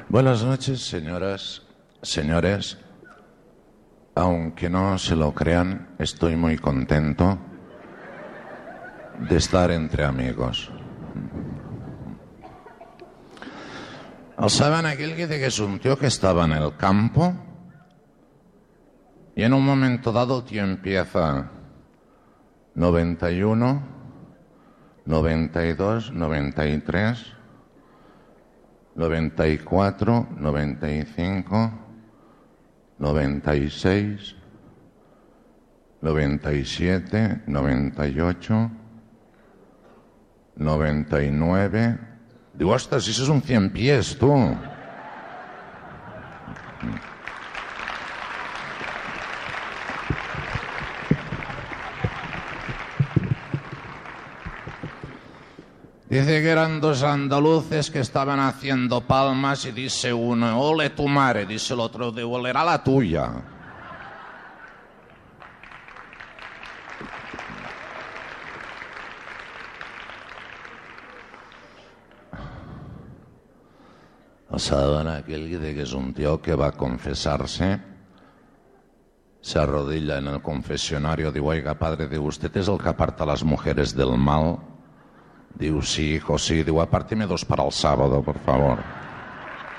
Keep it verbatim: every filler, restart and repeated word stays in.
Buenas noches, señoras, señores. Aunque no se lo crean, estoy muy contento de estar entre amigos. ¿Saben aquel que dice que es un tío que estaba en el campo y en un momento dado el tío empieza noventa y uno, noventa y dos, noventa y tres, noventa y cuatro, noventa y cinco, noventa y seis, noventa y siete, noventa y ocho, noventa y nueve. Digo, ostras, si eso es un cien pies, tú. Dice que eran dos andaluces que estaban haciendo palmas y dice uno, ole tu madre, dice el otro, de olerá la tuya. ¿Saben aquel que dice que es un tío que va a confesarse? Se arrodilla en el confesionario, digo, oiga, padre, digo, ¿usted es el que aparta a las mujeres del mal? Digo, sí, hijo, sí. Digo, apárteme dos para el sábado, por favor.